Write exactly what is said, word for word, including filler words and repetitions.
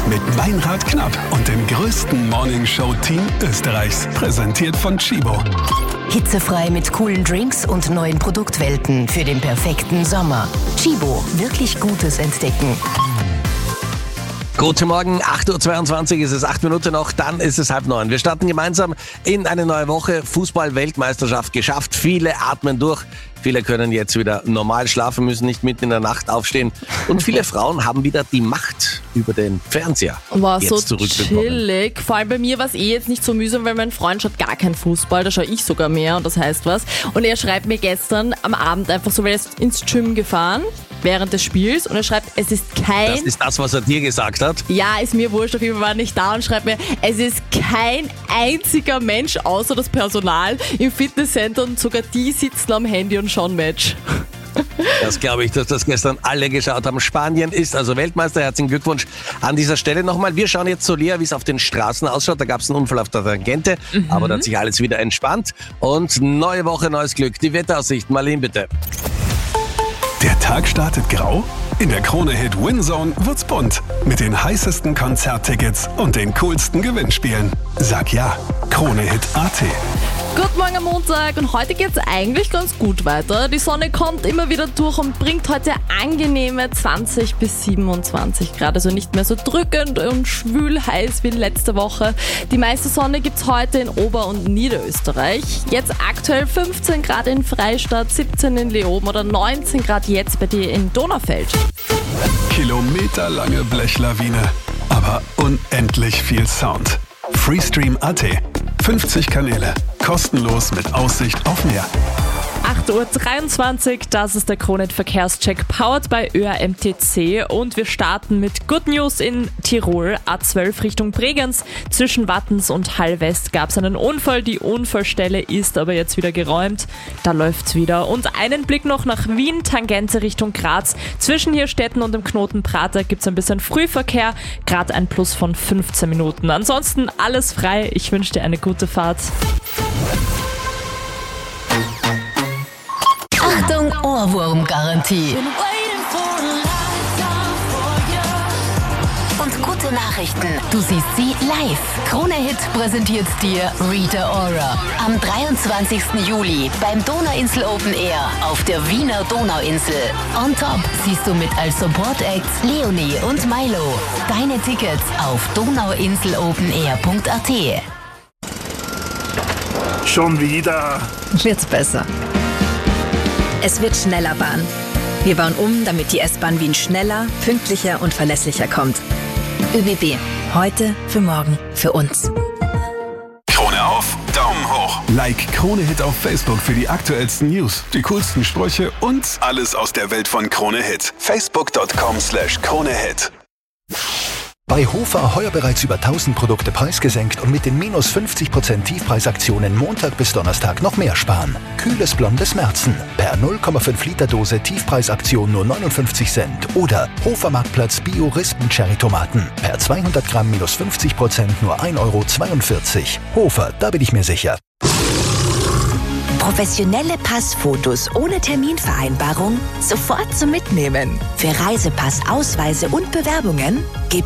Mit Meinrad Knapp und dem größten Morningshow-Team Österreichs. Präsentiert von Chibo. Hitzefrei mit coolen Drinks und neuen Produktwelten für den perfekten Sommer. Chibo, wirklich Gutes entdecken. Guten Morgen, acht Uhr zweiundzwanzig ist es, acht Minuten noch, dann ist es halb neun. Wir starten gemeinsam in eine neue Woche. Fußball-Weltmeisterschaft geschafft. Viele atmen durch. Viele können jetzt wieder normal schlafen, müssen nicht mitten in der Nacht aufstehen. Und viele Frauen haben wieder die Macht über den Fernseher War jetzt so zurückbekommen. chillig. Vor allem bei mir war es eh jetzt nicht so mühsam, weil mein Freund schaut gar keinen Fußball. Da schaue ich sogar mehr und das heißt was. Und er schreibt mir gestern am Abend einfach so, weil er ist ins Gym gefahren während des Spiels und er schreibt, es ist kein... Das ist das, was er dir gesagt hat? Ja, ist mir wurscht, auf jeden Fall war nicht da und schreibt mir, es ist kein einziger Mensch außer das Personal im Fitnesscenter und sogar die sitzen am Handy und schauen Match. Das glaube ich, dass das gestern alle geschaut haben. Spanien ist also Weltmeister. Herzlichen Glückwunsch an dieser Stelle nochmal. Wir schauen jetzt zu Lea, wie es auf den Straßen ausschaut. Da gab es einen Unfall auf der Tangente, mhm. aber da hat sich alles wieder entspannt. Und neue Woche, neues Glück. Die Wetteraussicht, Marlene, bitte. Der Tag startet grau? In der Krone-Hit Winzone wird's bunt. Mit den heißesten Konzerttickets und den coolsten Gewinnspielen. Sag ja, Krone-Hit Punkt at. Guten Morgen am Montag und heute geht's eigentlich ganz gut weiter. Die Sonne kommt immer wieder durch und bringt heute angenehme zwanzig bis siebenundzwanzig Grad. Also nicht mehr so drückend und schwül heiß wie letzte Woche. Die meiste Sonne gibt's heute in Ober- und Niederösterreich. Jetzt aktuell fünfzehn Grad in Freistadt, siebzehn in Leoben oder neunzehn Grad jetzt bei dir in Donaufeld. Kilometerlange Blechlawine, aber unendlich viel Sound. Freestream Punkt at. fünfzig Kanäle, kostenlos mit Aussicht auf Meer. acht Uhr dreiundzwanzig, das ist der Krone-Hit Verkehrscheck, powered by Ö A M T C und wir starten mit Good News in Tirol. A zwölf Richtung Bregenz, zwischen Wattens und Hallwest gab es einen Unfall. Die Unfallstelle ist aber jetzt wieder geräumt, da läuft's wieder. Und einen Blick noch nach Wien, Tangente Richtung Graz. Zwischen Hirstetten und dem Knoten Prater gibt's ein bisschen Frühverkehr, gerade ein Plus von fünfzehn Minuten. Ansonsten alles frei, ich wünsche dir eine gute Fahrt. Achtung, Ohrwurm-Garantie. Und gute Nachrichten, du siehst sie live. Krone-Hit präsentiert dir Rita Ora. Am dreiundzwanzigsten Juli beim Donauinsel Open Air auf der Wiener Donauinsel. On top siehst du mit als Support-Acts Leonie und Milo. Deine Tickets auf donauinselopenair Punkt at. Schon wieder. Wird's besser. Es wird schneller Bahn. Wir bauen um, damit die S-Bahn Wien schneller, pünktlicher und verlässlicher kommt. ÖBB. Heute, für morgen, für uns. Krone auf, Daumen hoch. Like Krone-Hit auf Facebook für die aktuellsten News, die coolsten Sprüche und alles aus der Welt von Krone-Hit. Facebook Punkt com slash Krone-Hit. Bei Hofer heuer bereits über tausend Produkte preisgesenkt und mit den minus fünfzig Prozent Tiefpreisaktionen Montag bis Donnerstag noch mehr sparen. Kühles blondes Märzen. Per null Komma fünf Liter Dose Tiefpreisaktion nur neunundfünfzig Cent. Oder Hofer Marktplatz Bio Rispen Cherry Tomaten. Per zweihundert Gramm minus fünfzig Prozent nur ein Euro zweiundvierzig. Hofer, da bin ich mir sicher. Professionelle Passfotos ohne Terminvereinbarung sofort zum Mitnehmen. Für Reisepass, Ausweise und Bewerbungen